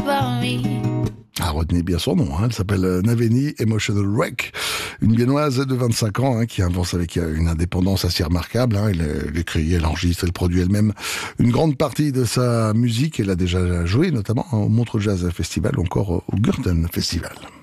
about me. Ah, retenez bien son nom, elle s'appelle Naveni Emotional Wreck, une viennoise de 25 ans qui avance avec une indépendance assez remarquable. Elle écrit, elle enregistre, elle produit elle-même une grande partie de sa musique. Elle a déjà joué notamment au Montreux Jazz Festival ou encore au Gurten Festival.